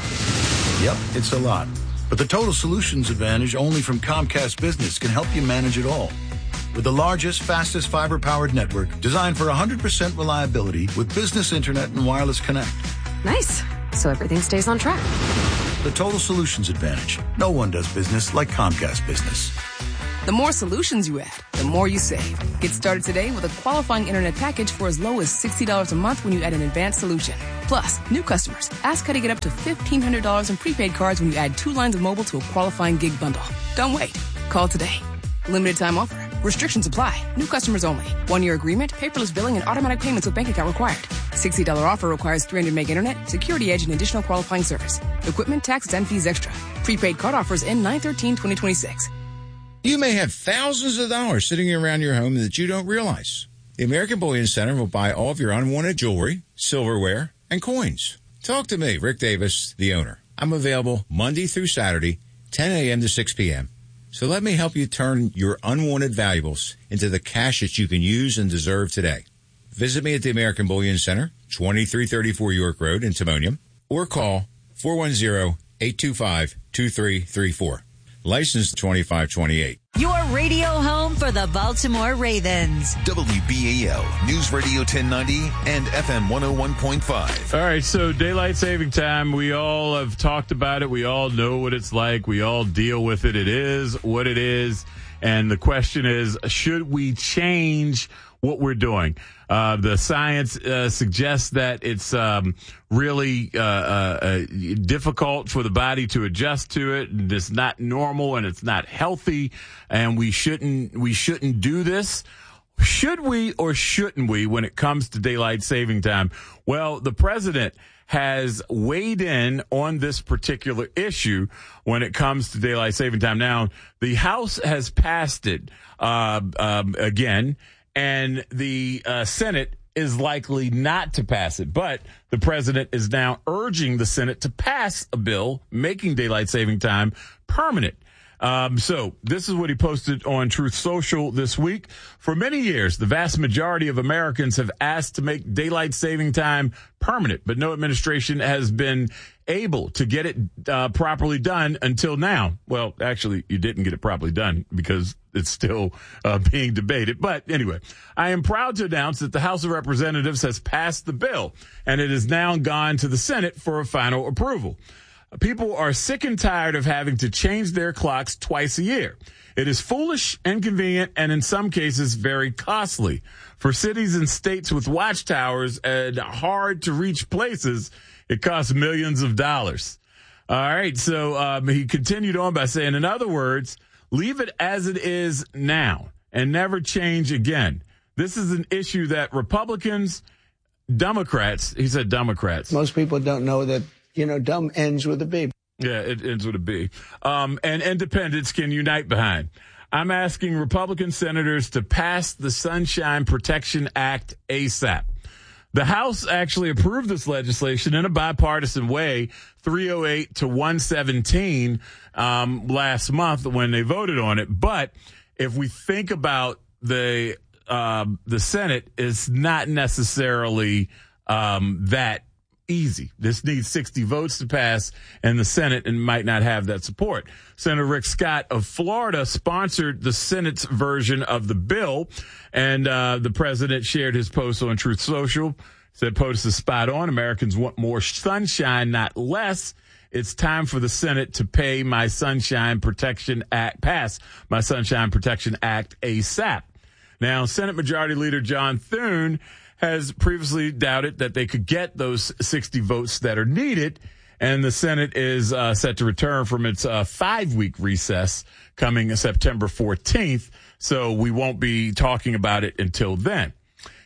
Yep, it's a lot. But the Total Solutions Advantage only from Comcast Business can help you manage it all. With the largest, fastest fiber-powered network designed for one hundred percent reliability with business internet and wireless connect. Nice. So everything stays on track. The Total Solutions Advantage. No one does business like Comcast Business. The more solutions you add, the more you save. Get started today with a qualifying internet package for as low as sixty dollars a month when you add an advanced solution. Plus, new customers, ask how to get up to fifteen hundred dollars in prepaid cards when you add two lines of mobile to a qualifying gig bundle. Don't wait. Call today. Limited time offer. Restrictions apply. New customers only. One-year agreement, paperless billing, and automatic payments with bank account required. sixty dollars offer requires three hundred meg internet, security edge, and additional qualifying service. Equipment, taxes, and fees extra. Prepaid card offers end nine thirteen twenty twenty-six. You may have thousands of dollars sitting around your home that you don't realize. The American Bullion Center will buy all of your unwanted jewelry, silverware, and coins. Talk to me, Rick Davis, the owner. I'm available Monday through Saturday, ten a.m. to six p.m. So let me help you turn your unwanted valuables into the cash that you can use and deserve today. Visit me at the American Bullion Center, twenty-three thirty-four York Road in Timonium, or call four one zero, eight two five, two three three four. License twenty-five twenty-eight. Your radio home for the Baltimore Ravens. W B A L News Radio ten ninety and F M one oh one point five. All right, so daylight saving time, we all have talked about it. We all know what it's like. We all deal with it. It is what it is. And the question is, should we change what we're doing? Uh, the science uh, suggests that it's um, really uh, uh, uh, difficult for the body to adjust to it, and it's not normal, and it's not healthy, and we shouldn't we shouldn't do this. Should we or shouldn't we when it comes to daylight saving time? Well, the president has weighed in on this particular issue when it comes to daylight saving time. Now, the House has passed it uh, um, again, and the uh, Senate is likely not to pass it. But the president is now urging the Senate to pass a bill making daylight saving time permanent. Um, so this is what he posted on Truth Social this week. For many years, the vast majority of Americans have asked to make daylight saving time permanent, but no administration has been able to get it uh, properly done until now. Well, actually, you didn't get it properly done because it's still uh, being debated. But anyway, I am proud to announce that the House of Representatives has passed the bill, and it has now gone to the Senate for a final approval. People are sick and tired of having to change their clocks twice a year. It is foolish, inconvenient, and in some cases very costly. For cities and states with watchtowers and hard-to-reach places, it costs millions of dollars. All right, so um, he continued on by saying, in other words, leave it as it is now and never change again. This is an issue that Republicans, Democrats, he said Democrats. Most people don't know that, you know, dumb ends with a B. Yeah, it ends with a B. Um, and independents can unite behind. I'm asking Republican senators to pass the Sunshine Protection Act ASAP. The House actually approved this legislation in a bipartisan way, three oh eight to one seventeen um, last month when they voted on it. But if we think about the uh, the Senate, it's not necessarily um, that easy. This needs sixty votes to pass, and the Senate and might not have that support. Senator Rick Scott of Florida sponsored the Senate's version of the bill, and uh, the president shared his post on Truth Social. Said, "Post is spot on. Americans want more sunshine, not less. It's time for the Senate to pay my Sunshine Protection Act, pass my Sunshine Protection Act ASAP." Now, Senate Majority Leader John Thune has previously doubted that they could get those sixty votes that are needed, and the Senate is uh, set to return from its uh, five-week recess coming September fourteenth, so we won't be talking about it until then.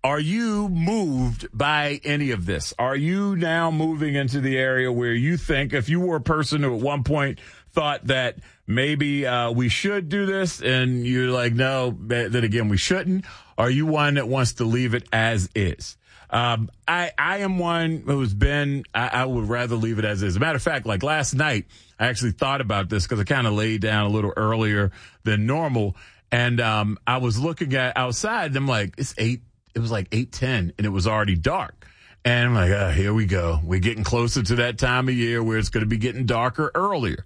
Are you moved by any of this? Are you now moving into the area where you think, if you were a person who at one point thought that maybe uh, we should do this, and you're like, no, that again, we shouldn't? Are you one that wants to leave it as is? Um, I, I am one who's been, I, I would rather leave it as is. As a matter of fact, like last night, I actually thought about this because I kind of laid down a little earlier than normal. And um, I was looking at outside, and I'm like, it's eight. It was like eight ten, and it was already dark. And I'm like, oh, here we go. We're getting closer to that time of year where it's going to be getting darker earlier.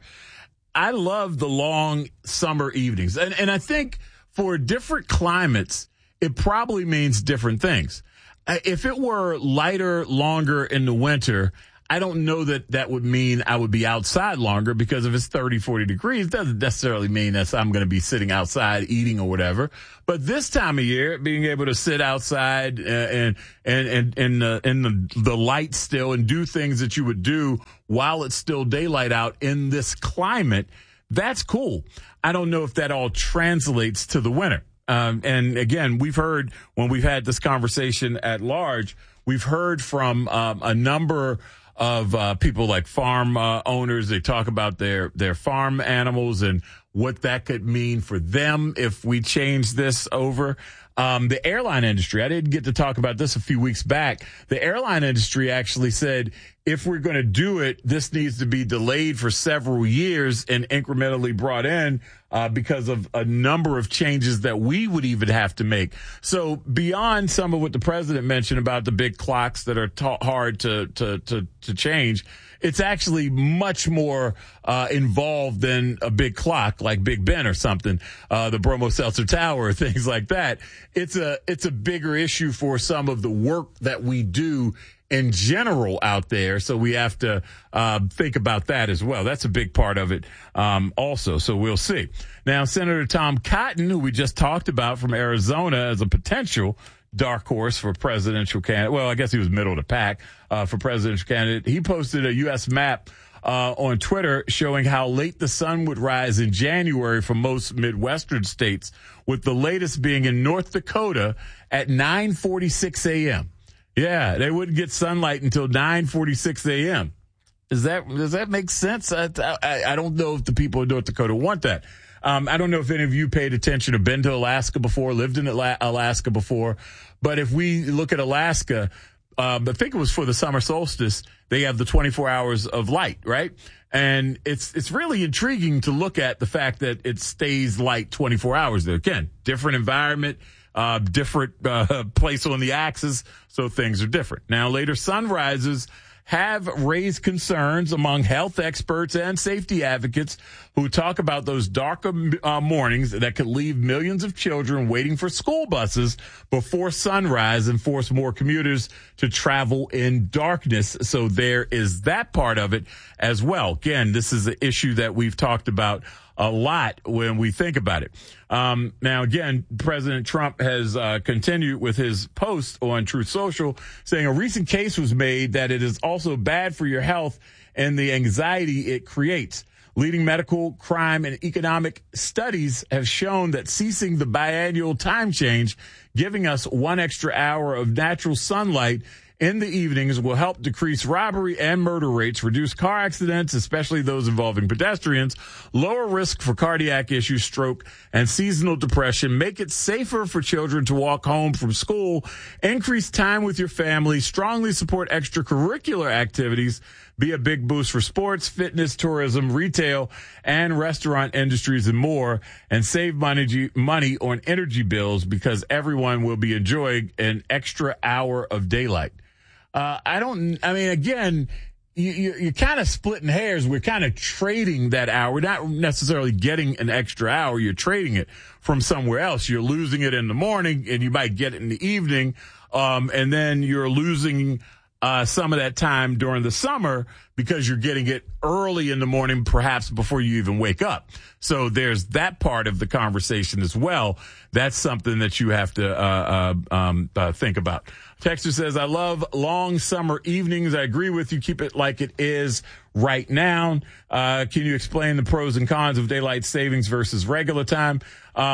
I love the long summer evenings. And, and I think for different climates, it probably means different things. If it were lighter, longer in the winter, I don't know that that would mean I would be outside longer, because if it's thirty, forty degrees, it doesn't necessarily mean that I'm going to be sitting outside eating or whatever. But this time of year, being able to sit outside uh, and, and, and, and, uh, in the, the light still and do things that you would do while it's still daylight out in this climate, that's cool. I don't know if that all translates to the winter. Um, and again, we've heard when we've had this conversation at large, we've heard from um, a number of uh, people like farm uh, owners. They talk about their, their farm animals and what that could mean for them if we change this over. Um, the airline industry, I didn't get to talk about this a few weeks back. The airline industry actually said, if we're going to do it, this needs to be delayed for several years and incrementally brought in uh, because of a number of changes that we would even have to make. So beyond some of what the president mentioned about the big clocks that are ta- hard to, to, to, to change, it's actually much more uh, involved than a big clock like Big Ben or something, uh, the Bromo Seltzer Tower, or things like that. It's a it's a bigger issue for some of the work that we do in general out there. So we have to uh, think about that as well. That's a big part of it um, also. So we'll see. Now, Senator Tom Cotton, who we just talked about from Arizona as a potential dark horse for presidential candidate. Well, I guess he was middle of the pack uh, for presidential candidate. He posted a U S map uh, on Twitter showing how late the sun would rise in January for most Midwestern states, with the latest being in North Dakota at nine forty-six a.m. Yeah, they wouldn't get sunlight until nine forty-six a.m. Is that, does that make sense? I, I, I don't know if the people in North Dakota want that. Um, I don't know if any of you paid attention or been to Alaska before, lived in Alaska before, but if we look at Alaska, um, I think it was for the summer solstice, they have the twenty-four hours of light, right? And it's it's really intriguing to look at the fact that it stays light twenty-four hours there. Again, different environment, uh, different uh, place on the axis, so things are different. Now, later sunrises have raised concerns among health experts and safety advocates who talk about those darker uh, mornings that could leave millions of children waiting for school buses before sunrise and force more commuters to travel in darkness. So there is that part of it as well. Again, this is an issue that we've talked about a lot when we think about it. Um, now, again, President Trump has uh, continued with his post on Truth Social, saying a recent case was made that it is also bad for your health and the anxiety it creates. Leading medical, crime, and economic studies have shown that ceasing the biannual time change, giving us one extra hour of natural sunlight in the evenings, will help decrease robbery and murder rates, reduce car accidents, especially those involving pedestrians, lower risk for cardiac issues, stroke, and seasonal depression, make it safer for children to walk home from school, increase time with your family, strongly support extracurricular activities, be a big boost for sports, fitness, tourism, retail, and restaurant industries and more, and save money, money on energy bills because everyone will be enjoying an extra hour of daylight. Uh, I don't, I mean, again, you, you, you're kind of splitting hairs. We're kind of trading that hour. We're not necessarily getting an extra hour. You're trading it from somewhere else. You're losing it in the morning and you might get it in the evening. Um, and then you're losing Uh, some of that time during the summer because you're getting it early in the morning, perhaps before you even wake up. So there's that part of the conversation as well. That's something that you have to uh, uh, um, uh, think about. Texter says, I love long summer evenings. I agree with you. Keep it like it is right now. Uh, can you explain the pros and cons of daylight savings versus regular time? Um,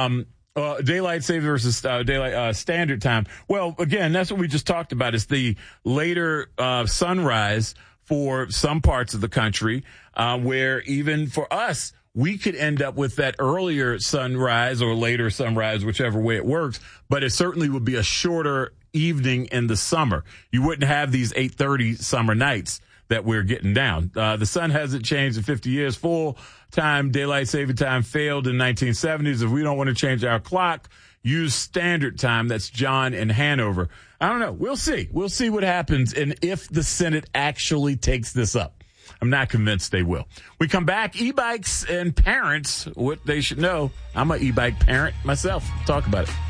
Uh, daylight saving versus uh, daylight uh, standard time. Well, again, that's what we just talked about. Is the later uh, sunrise for some parts of the country, uh, where even for us, we could end up with that earlier sunrise or later sunrise, whichever way it works. But it certainly would be a shorter evening in the summer. You wouldn't have these eight thirty summer nights that we're getting down. Uh, the sun hasn't changed in fifty years. Full time daylight saving time failed in nineteen seventies. If we don't want to change our clock, use standard time. That's John in Hanover. I don't know. We'll see. We'll see what happens and if the Senate actually takes this up. I'm not convinced they will. We come back, e-bikes and parents, what they should know. I'm an e-bike parent myself. Talk about it.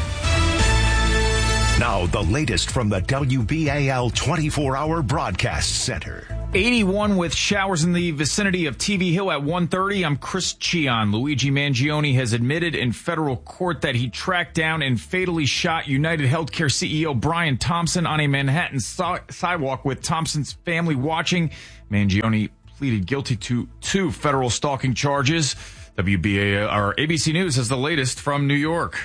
Now, the latest from the W B A L twenty-four hour Broadcast Center. eighty-one with showers in the vicinity of T V Hill at one thirty. I'm Chris Cheon. Luigi Mangione has admitted in federal court that he tracked down and fatally shot United Healthcare C E O Brian Thompson on a Manhattan so- sidewalk with Thompson's family watching. Mangione pleaded guilty to two federal stalking charges. W B A L, or A B C News has the latest from New York.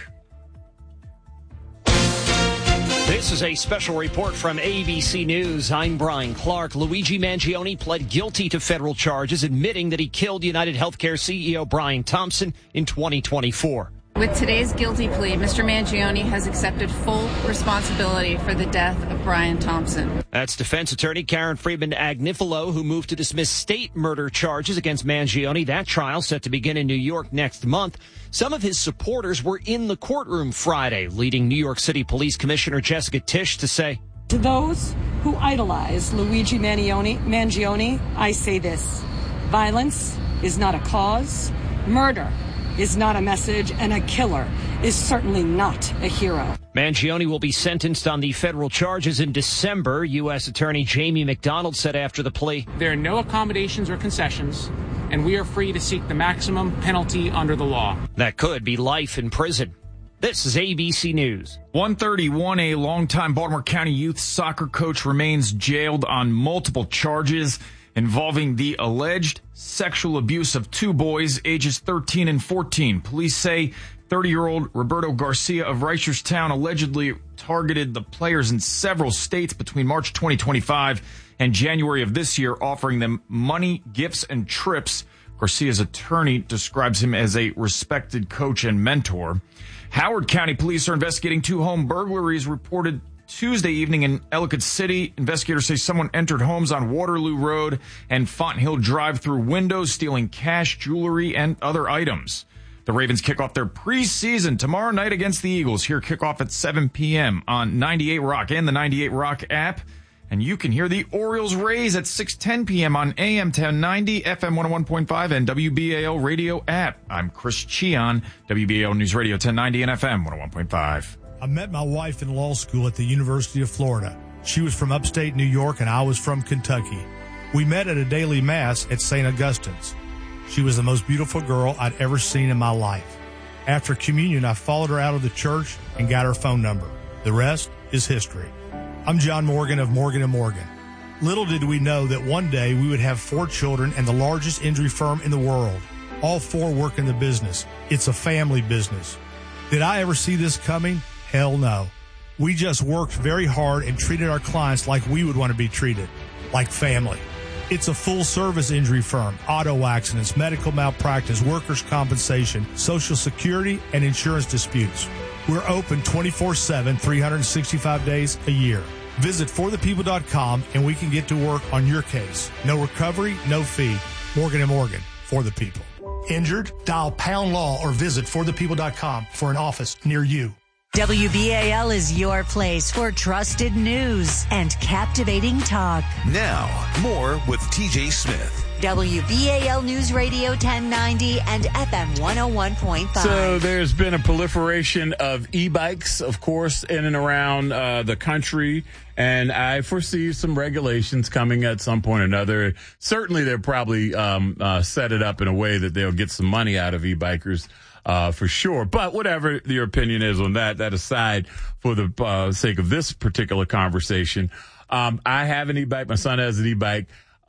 This is a special report from A B C News. I'm Brian Clark. Luigi Mangione pled guilty to federal charges, admitting that he killed United Healthcare C E O Brian Thompson in twenty twenty-four. With today's guilty plea, Mister Mangione has accepted full responsibility for the death of Brian Thompson. That's defense attorney Karen Friedman Agnifilo, who moved to dismiss state murder charges against Mangione. That trial set to begin in New York next month. Some of his supporters were in the courtroom Friday, leading New York City Police Commissioner Jessica Tisch to say, "To those who idolize Luigi Mangione, Mangione, I say this: violence is not a cause, murder is not a message, and a killer is certainly not a hero." Mangione will be sentenced on the federal charges in December. U S Attorney Jamie McDonald said after the plea, "There are no accommodations or concessions, and we are free to seek the maximum penalty under the law." That could be life in prison. This is A B C News. one thirty-one, a longtime Baltimore County youth soccer coach remains jailed on multiple charges involving the alleged sexual abuse of two boys ages thirteen and fourteen. Police say thirty-year-old Roberto Garcia of Reisterstown allegedly targeted the players in several states between March twenty twenty-five and January of this year, offering them money, gifts, and trips. Garcia's attorney describes him as a respected coach and mentor. Howard County police are investigating two home burglaries reported Tuesday evening in Ellicott City. Investigators say someone entered homes on Waterloo Road and Fountain Hill Drive through windows, stealing cash, jewelry, and other items. The Ravens kick off their preseason tomorrow night against the Eagles. Here, kickoff at seven p.m. on ninety-eight Rock and the ninety-eight Rock app. And you can hear the Orioles Rays at six ten p.m. on A M ten ninety, F M one oh one point five, and W B A L radio app. I'm Chris Cheon, W B A L News Radio ten ninety and F M one oh one point five. I met my wife in law school at the University of Florida. She was from upstate New York and I was from Kentucky. We met at a daily mass at Saint Augustine's. She was the most beautiful girl I'd ever seen in my life. After communion, I followed her out of the church and got her phone number. The rest is history. I'm John Morgan of Morgan and Morgan. Little did we know that one day we would have four children and the largest injury firm in the world. All four work in the business. It's a family business. Did I ever see this coming? Hell no. We just worked very hard and treated our clients like we would want to be treated, like family. It's a full-service injury firm, auto accidents, medical malpractice, workers' compensation, Social Security, and insurance disputes. We're open twenty-four seven, three hundred sixty-five days a year. Visit for the people dot com and we can get to work on your case. No recovery, no fee. Morgan and Morgan, for the people. Injured? Dial pound law or visit for the people dot com for an office near you. W B A L is your place for trusted news and captivating talk. Now, more with T J Smith. W B A L News Radio ten ninety and F M one oh one point five. So there's been a proliferation of e-bikes, of course, in and around uh, the country. And I foresee some regulations coming at some point or another. Certainly, they'll probably um, uh, set it up in a way that they'll get some money out of e-bikers. Uh, for sure. But whatever your opinion is on that, that aside, for the uh, sake of this particular conversation, um, I have an e-bike. My son has an e-bike.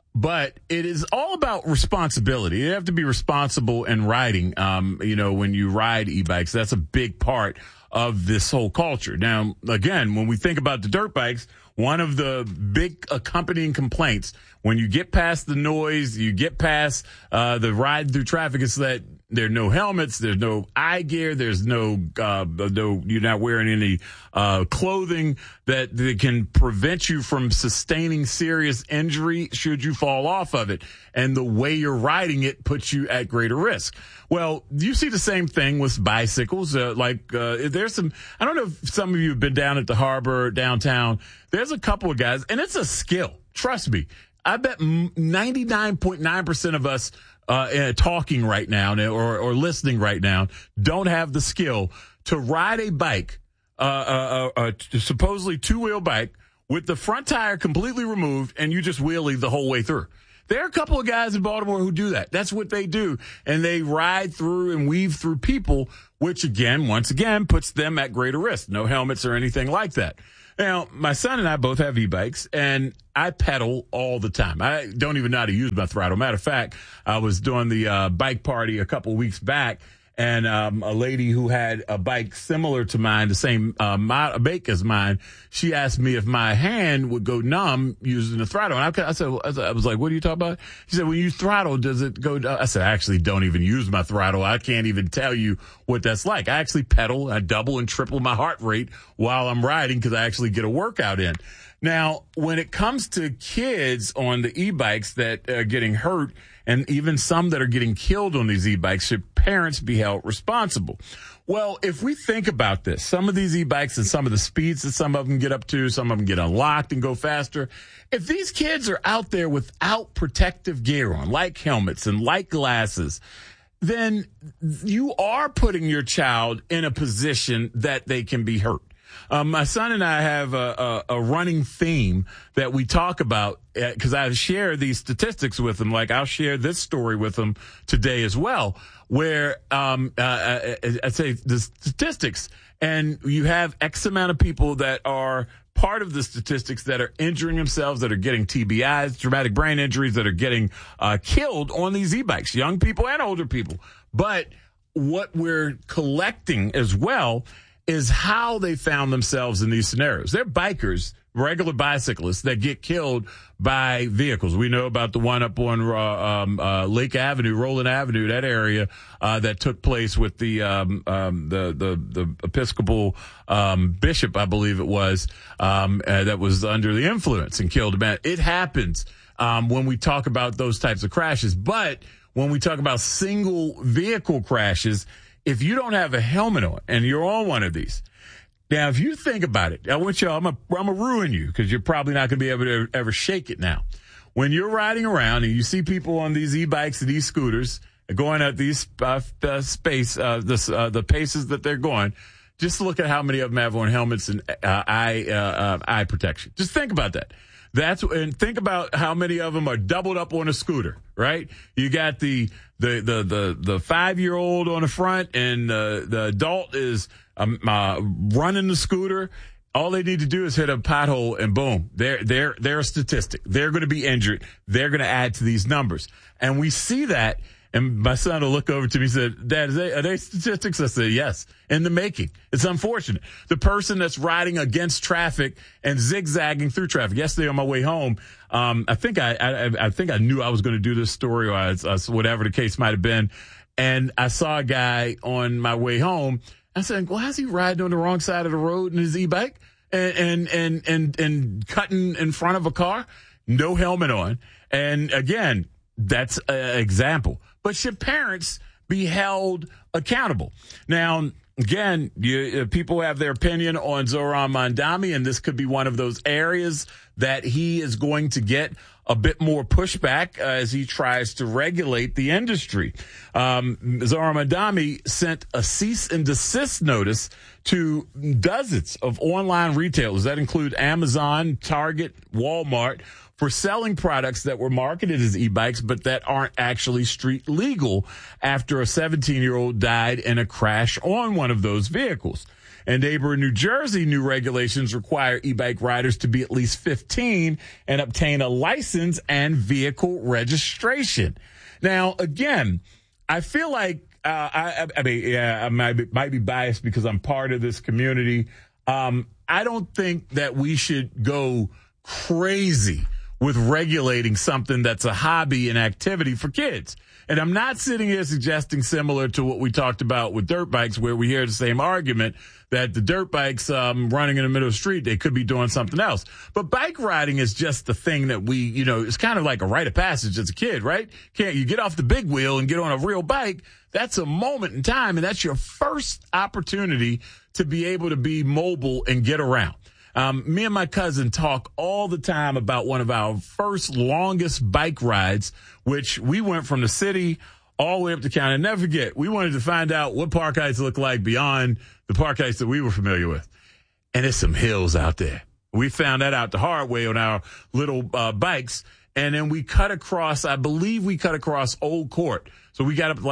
But it is all about responsibility. You have to be responsible in riding. Um, you know, when you ride e-bikes, that's a big part of this whole culture. Now, again, when we think about the dirt bikes, one of the big accompanying complaints when you get past the noise, you get past uh, the ride through traffic, is that there are no helmets, there's no eye gear, there's no, uh, no, you're not wearing any uh, clothing that, that can prevent you from sustaining serious injury should you fall off of it. And the way you're riding it puts you at greater risk. Well, you see the same thing with bicycles. Uh, like, uh, there's some, I don't know if some of you have been down at the harbor downtown. There's a couple of guys, and it's a skill. Trust me. I bet ninety-nine point nine percent of us uh, talking right now or, or listening right now don't have the skill to ride a bike, uh, uh, uh, uh, supposedly two-wheel bike, with the front tire completely removed, and you just wheelie the whole way through. There are a couple of guys in Baltimore who do that. That's what they do. And they ride through and weave through people, which, again, once again, puts them at greater risk. No helmets or anything like that. Now, my son and I both have e-bikes, and I pedal all the time. I don't even know how to use my throttle. Matter of fact, I was doing the uh, bike party a couple weeks back, and um, a lady who had a bike similar to mine, the same uh, make as mine, she asked me if my hand would go numb using the throttle. And I, I, said, I was like, what are you talking about? She said, when you throttle, does it go down? I said, I actually don't even use my throttle. I can't even tell you what that's like. I actually pedal. I double and triple my heart rate while I'm riding because I actually get a workout in. Now, when it comes to kids on the e-bikes that are getting hurt, and even some that are getting killed on these e-bikes, should parents be held responsible? Well, if we think about this, some of these e-bikes and some of the speeds that some of them get up to, some of them get unlocked and go faster. If these kids are out there without protective gear on, like helmets and like glasses, then you are putting your child in a position that they can be hurt. Um, my son and I have a, a, a running theme that we talk about because I share these statistics with him. Like I'll share this story with him today as well, where um, uh, I, I say the statistics, and you have X amount of people that are part of the statistics that are injuring themselves, that are getting T B Is, traumatic brain injuries, that are getting uh, killed on these e-bikes, young people and older people. But what we're collecting as well is how they found themselves in these scenarios. They're bikers, regular bicyclists that get killed by vehicles. We know about the one up on uh, um, uh, Lake Avenue, Roland Avenue, that area uh, that took place with the um, um, the, the the Episcopal um, bishop, I believe it was, um, uh, that was under the influence and killed a man. It happens um, when we talk about those types of crashes. But when we talk about single vehicle crashes, if you don't have a helmet on and you're on one of these, now, if you think about it, I want y'all, I'm going I'm to ruin you because you're probably not going to be able to ever shake it now. When you're riding around and you see people on these e-bikes and these scooters going at these uh, uh, space, uh, this, uh, the paces that they're going, just look at how many of them have on helmets and uh, eye, uh, uh, eye protection. Just think about that. That's and think about how many of them are doubled up on a scooter, right? You got the the the the, the five year old on the front, and uh, the adult is um, uh, running the scooter. All they need to do is hit a pothole, and boom, they're they're they're a statistic. They're going to be injured. They're going to add to these numbers, and we see that. And my son will look over to me and said, Dad, is they, are they statistics? I said, yes, in the making. It's unfortunate. The person that's riding against traffic and zigzagging through traffic. Yesterday on my way home, um, I think I, I, I think I knew I was going to do this story, or I, I, whatever the case might have been. And I saw a guy on my way home. I said, well, how's he riding on the wrong side of the road in his e-bike and, and, and, and, and cutting in front of a car? No helmet on. And again, that's an example. But should parents be held accountable? Now, again, you, uh, people have their opinion on Zohran Mamdani, and this could be one of those areas that he is going to get a bit more pushback uh, as he tries to regulate the industry. Um, Zohran Mamdani sent a cease and desist notice to dozens of online retailers that include Amazon, Target, Walmart, for selling products that were marketed as e-bikes, but that aren't actually street legal after a seventeen-year-old died in a crash on one of those vehicles. And neighboring New Jersey, new regulations require e-bike riders to be at least fifteen and obtain a license and vehicle registration. Now, again, I feel like, uh, I, I mean, yeah, I might be, might be biased because I'm part of this community. Um, I don't think that we should go crazy with regulating something that's a hobby and activity for kids. And I'm not sitting here suggesting similar to what we talked about with dirt bikes, where we hear the same argument that the dirt bikes um, running in the middle of the street, they could be doing something else. But bike riding is just the thing that we, you know, it's kind of like a rite of passage as a kid, right? Can't you get off the big wheel and get on a real bike? That's a moment in time, and that's your first opportunity to be able to be mobile and get around. Um, me and my cousin talk all the time about one of our first longest bike rides, which we went from the city all the way up to county. And never forget, we wanted to find out what Park Heights looked like beyond the Park Heights that we were familiar with. And there's some hills out there. We found that out the hard way on our little uh, bikes. And then we cut across, I believe we cut across Old Court. So we got up like